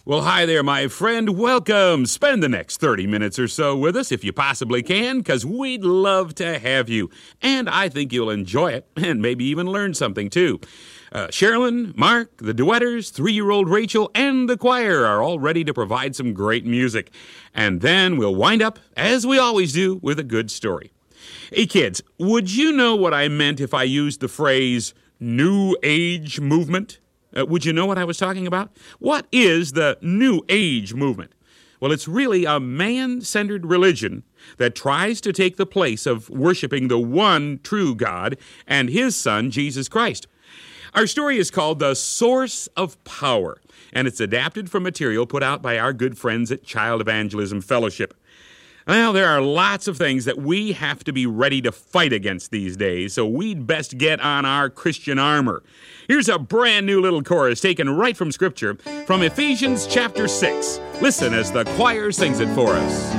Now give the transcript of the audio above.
Well, hi there, my friend. Welcome. Spend the next 30 minutes or so with us if you possibly can, because we'd love to have you. And I think you'll enjoy it and maybe even learn something, too. Sherilyn, Mark, the duetters, 3-year-old Rachel, and the choir are all ready to provide some great music. And then we'll wind up, as we always do, with a good story. Hey, kids, would you know what I meant if I used the phrase New Age movement? Would you know what I was talking about? What is the New Age movement? Well, it's really a man-centered religion that tries to take the place of worshiping the one true God and his Son, Jesus Christ. Our story is called The Source of Power, and it's adapted from material put out by our good friends at Child Evangelism Fellowship. Well, there are lots of things that we have to be ready to fight against these days, so we'd best get on our Christian armor. Here's a brand new little chorus taken right from Scripture from Ephesians chapter 6. Listen as the choir sings it for us.